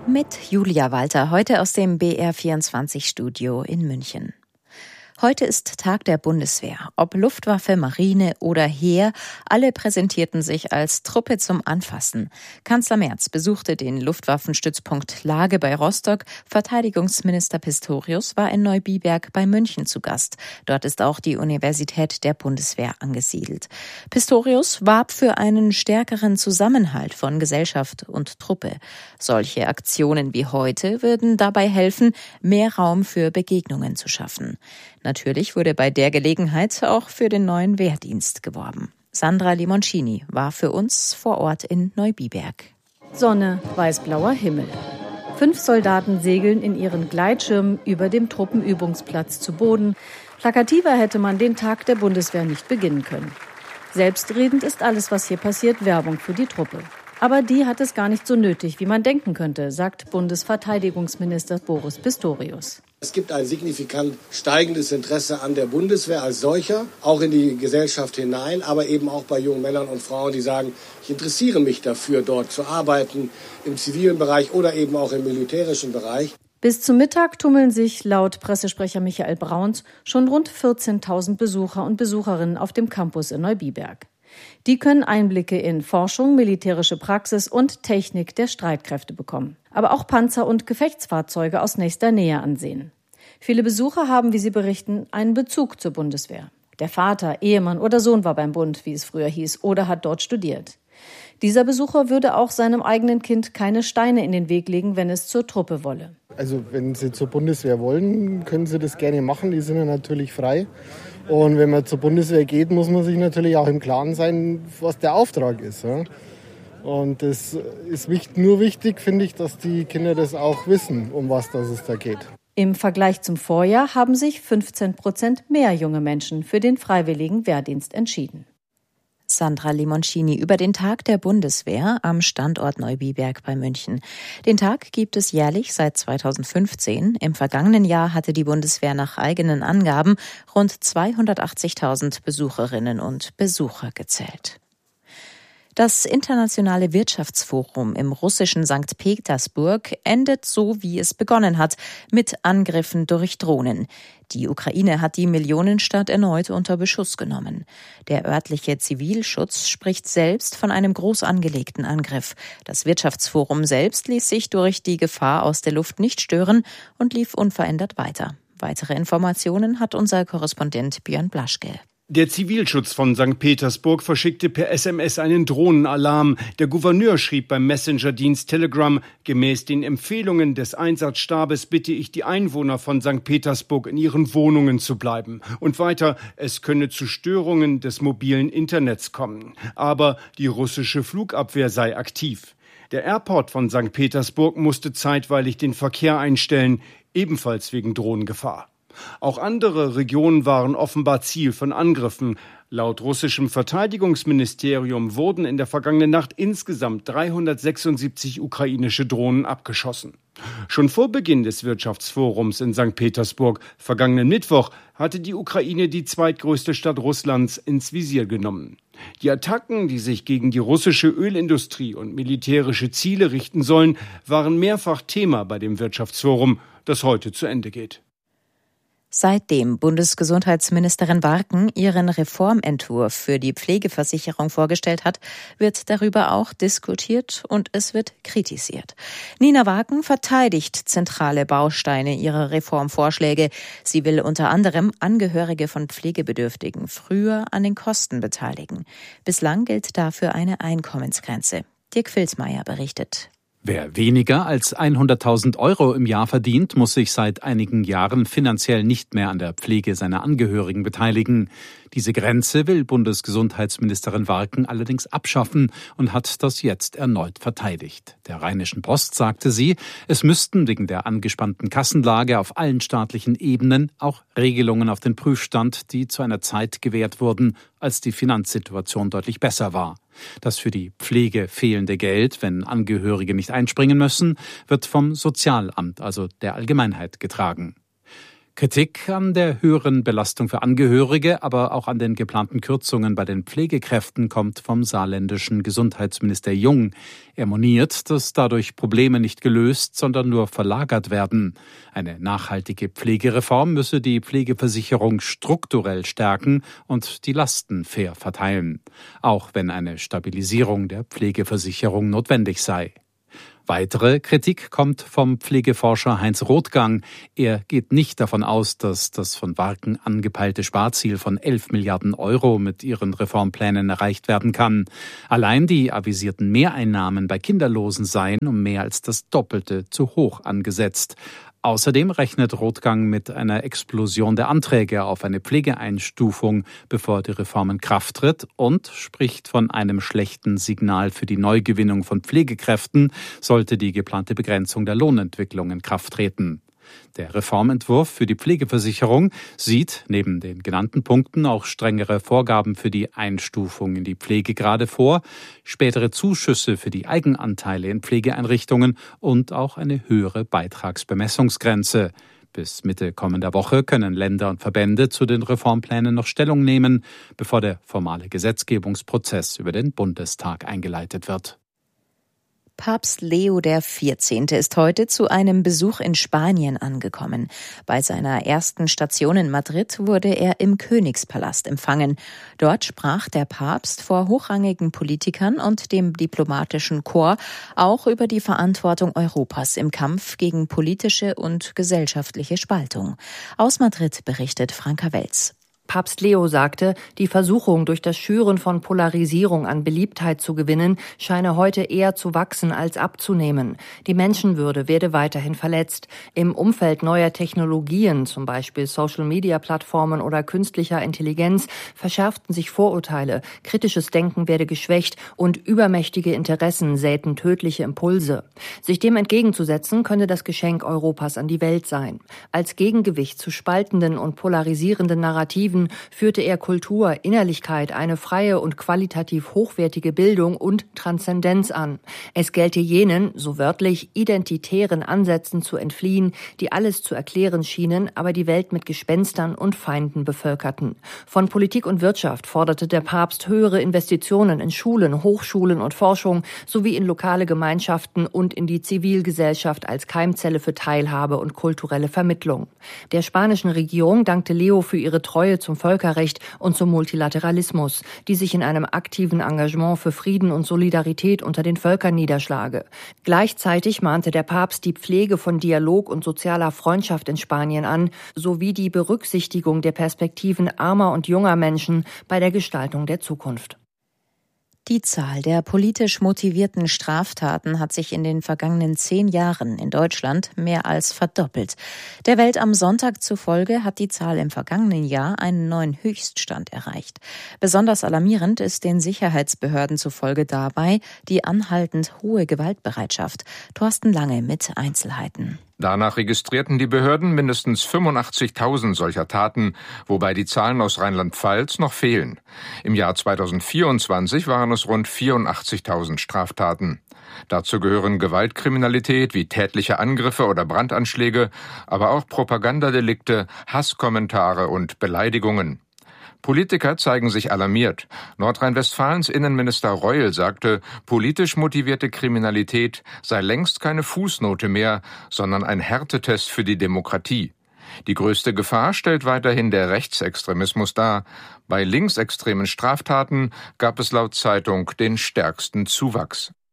Mit Julia Walter, heute aus dem BR24-Studio in München. Heute ist Tag der Bundeswehr. Ob Luftwaffe, Marine oder Heer, alle präsentierten sich als Truppe zum Anfassen. Kanzler Merz besuchte den Luftwaffenstützpunkt Lage bei Rostock. Verteidigungsminister Pistorius war in Neubiberg bei München zu Gast. Dort ist auch die Universität der Bundeswehr angesiedelt. Pistorius warb für einen stärkeren Zusammenhalt von Gesellschaft und Truppe. Solche Aktionen wie heute würden dabei helfen, mehr Raum für Begegnungen zu schaffen. Natürlich wurde bei der Gelegenheit auch für den neuen Wehrdienst geworben. Sandra Limoncini war für uns vor Ort in Neubiberg. Sonne, weiß-blauer Himmel. 5 Soldaten segeln in ihren Gleitschirmen über dem Truppenübungsplatz zu Boden. Plakativer hätte man den Tag der Bundeswehr nicht beginnen können. Selbstredend ist alles, was hier passiert, Werbung für die Truppe. Aber die hat es gar nicht so nötig, wie man denken könnte, sagt Bundesverteidigungsminister Boris Pistorius. Es gibt ein signifikant steigendes Interesse an der Bundeswehr als solcher, auch in die Gesellschaft hinein, aber eben auch bei jungen Männern und Frauen, die sagen, ich interessiere mich dafür, dort zu arbeiten, im zivilen Bereich oder eben auch im militärischen Bereich. Bis zum Mittag tummeln sich laut Pressesprecher Michael Brauns schon rund 14.000 Besucher und Besucherinnen auf dem Campus in Neubiberg. Die können Einblicke in Forschung, militärische Praxis und Technik der Streitkräfte bekommen. Aber auch Panzer und Gefechtsfahrzeuge aus nächster Nähe ansehen. Viele Besucher haben, wie sie berichten, einen Bezug zur Bundeswehr. Der Vater, Ehemann oder Sohn war beim Bund, wie es früher hieß, oder hat dort studiert. Dieser Besucher würde auch seinem eigenen Kind keine Steine in den Weg legen, wenn es zur Truppe wolle. Also wenn Sie zur Bundeswehr wollen, können Sie das gerne machen. Die sind ja natürlich frei. Und wenn man zur Bundeswehr geht, muss man sich natürlich auch im Klaren sein, was der Auftrag ist. Ja? Und das ist nur wichtig, finde ich, dass die Kinder das auch wissen, um was es da geht. Im Vergleich zum Vorjahr haben sich 15% mehr junge Menschen für den freiwilligen Wehrdienst entschieden. Sandra Limoncini über den Tag der Bundeswehr am Standort Neubiberg bei München. Den Tag gibt es jährlich seit 2015. Im vergangenen Jahr hatte die Bundeswehr nach eigenen Angaben rund 280.000 Besucherinnen und Besucher gezählt. Das internationale Wirtschaftsforum im russischen St. Petersburg endet so, wie es begonnen hat, mit Angriffen durch Drohnen. Die Ukraine hat die Millionenstadt erneut unter Beschuss genommen. Der örtliche Zivilschutz spricht selbst von einem groß angelegten Angriff. Das Wirtschaftsforum selbst ließ sich durch die Gefahr aus der Luft nicht stören und lief unverändert weiter. Weitere Informationen hat unser Korrespondent Björn Blaschke. Der Zivilschutz von St. Petersburg verschickte per SMS einen Drohnenalarm. Der Gouverneur schrieb beim Messenger-Dienst Telegram: Gemäß den Empfehlungen des Einsatzstabes bitte ich die Einwohner von St. Petersburg in ihren Wohnungen zu bleiben. Und weiter, es könne zu Störungen des mobilen Internets kommen. Aber die russische Flugabwehr sei aktiv. Der Airport von St. Petersburg musste zeitweilig den Verkehr einstellen, ebenfalls wegen Drohnengefahr. Auch andere Regionen waren offenbar Ziel von Angriffen. Laut russischem Verteidigungsministerium wurden in der vergangenen Nacht insgesamt 376 ukrainische Drohnen abgeschossen. Schon vor Beginn des Wirtschaftsforums in St. Petersburg, vergangenen Mittwoch, hatte die Ukraine die zweitgrößte Stadt Russlands ins Visier genommen. Die Attacken, die sich gegen die russische Ölindustrie und militärische Ziele richten sollen, waren mehrfach Thema bei dem Wirtschaftsforum, das heute zu Ende geht. Seitdem Bundesgesundheitsministerin Warken ihren Reformentwurf für die Pflegeversicherung vorgestellt hat, wird darüber auch diskutiert und es wird kritisiert. Nina Warken verteidigt zentrale Bausteine ihrer Reformvorschläge. Sie will unter anderem Angehörige von Pflegebedürftigen früher an den Kosten beteiligen. Bislang gilt dafür eine Einkommensgrenze. Dirk Filsmeier berichtet. Wer weniger als 100.000 € im Jahr verdient, muss sich seit einigen Jahren finanziell nicht mehr an der Pflege seiner Angehörigen beteiligen. Diese Grenze will Bundesgesundheitsministerin Warken allerdings abschaffen und hat das jetzt erneut verteidigt. Der Rheinischen Post sagte sie, es müssten wegen der angespannten Kassenlage auf allen staatlichen Ebenen auch Regelungen auf den Prüfstand, die zu einer Zeit gewährt wurden, als die Finanzsituation deutlich besser war. Das für die Pflege fehlende Geld, wenn Angehörige nicht einspringen müssen, wird vom Sozialamt, also der Allgemeinheit, getragen. Kritik an der höheren Belastung für Angehörige, aber auch an den geplanten Kürzungen bei den Pflegekräften kommt vom saarländischen Gesundheitsminister Jung. Er moniert, dass dadurch Probleme nicht gelöst, sondern nur verlagert werden. Eine nachhaltige Pflegereform müsse die Pflegeversicherung strukturell stärken und die Lasten fair verteilen, auch wenn eine Stabilisierung der Pflegeversicherung notwendig sei. Weitere Kritik kommt vom Pflegeforscher Heinz Rothgang. Er geht nicht davon aus, dass das von Warken angepeilte Sparziel von 11 Milliarden Euro mit ihren Reformplänen erreicht werden kann. Allein die avisierten Mehreinnahmen bei Kinderlosen seien um mehr als das Doppelte zu hoch angesetzt. Außerdem rechnet Rothgang mit einer Explosion der Anträge auf eine Pflegeeinstufung, bevor die Reform in Kraft tritt, und spricht von einem schlechten Signal für die Neugewinnung von Pflegekräften, sollte die geplante Begrenzung der Lohnentwicklung in Kraft treten. Der Reformentwurf für die Pflegeversicherung sieht neben den genannten Punkten auch strengere Vorgaben für die Einstufung in die Pflegegrade vor, spätere Zuschüsse für die Eigenanteile in Pflegeeinrichtungen und auch eine höhere Beitragsbemessungsgrenze. Bis Mitte kommender Woche können Länder und Verbände zu den Reformplänen noch Stellung nehmen, bevor der formale Gesetzgebungsprozess über den Bundestag eingeleitet wird. Papst Leo XIV. Ist heute zu einem Besuch in Spanien angekommen. Bei seiner ersten Station in Madrid wurde er im Königspalast empfangen. Dort sprach der Papst vor hochrangigen Politikern und dem diplomatischen Korps auch über die Verantwortung Europas im Kampf gegen politische und gesellschaftliche Spaltung. Aus Madrid berichtet Franka Welz. Papst Leo sagte, die Versuchung, durch das Schüren von Polarisierung an Beliebtheit zu gewinnen, scheine heute eher zu wachsen als abzunehmen. Die Menschenwürde werde weiterhin verletzt. Im Umfeld neuer Technologien, zum Beispiel Social-Media-Plattformen oder künstlicher Intelligenz, verschärften sich Vorurteile, kritisches Denken werde geschwächt und übermächtige Interessen säten tödliche Impulse. Sich dem entgegenzusetzen, könne das Geschenk Europas an die Welt sein. Als Gegengewicht zu spaltenden und polarisierenden Narrativen führte er Kultur, Innerlichkeit, eine freie und qualitativ hochwertige Bildung und Transzendenz an. Es gelte jenen, so wörtlich, identitären Ansätzen zu entfliehen, die alles zu erklären schienen, aber die Welt mit Gespenstern und Feinden bevölkerten. Von Politik und Wirtschaft forderte der Papst höhere Investitionen in Schulen, Hochschulen und Forschung sowie in lokale Gemeinschaften und in die Zivilgesellschaft als Keimzelle für Teilhabe und kulturelle Vermittlung. Der spanischen Regierung dankte Leo für ihre Treue zum Völkerrecht und zum Multilateralismus, die sich in einem aktiven Engagement für Frieden und Solidarität unter den Völkern niederschlage. Gleichzeitig mahnte der Papst die Pflege von Dialog und sozialer Freundschaft in Spanien an, sowie die Berücksichtigung der Perspektiven armer und junger Menschen bei der Gestaltung der Zukunft. Die Zahl der politisch motivierten Straftaten hat sich in den vergangenen 10 Jahren in Deutschland mehr als verdoppelt. Der Welt am Sonntag zufolge hat die Zahl im vergangenen Jahr einen neuen Höchststand erreicht. Besonders alarmierend ist den Sicherheitsbehörden zufolge dabei die anhaltend hohe Gewaltbereitschaft. Thorsten Lange mit Einzelheiten. Danach registrierten die Behörden mindestens 85.000 solcher Taten, wobei die Zahlen aus Rheinland-Pfalz noch fehlen. Im Jahr 2024 waren es rund 84.000 Straftaten. Dazu gehören Gewaltkriminalität wie tätliche Angriffe oder Brandanschläge, aber auch Propagandadelikte, Hasskommentare und Beleidigungen. Politiker zeigen sich alarmiert. Nordrhein-Westfalens Innenminister Reul sagte, politisch motivierte Kriminalität sei längst keine Fußnote mehr, sondern ein Härtetest für die Demokratie. Die größte Gefahr stellt weiterhin der Rechtsextremismus dar. Bei linksextremen Straftaten gab es laut Zeitung den stärksten Zuwachs.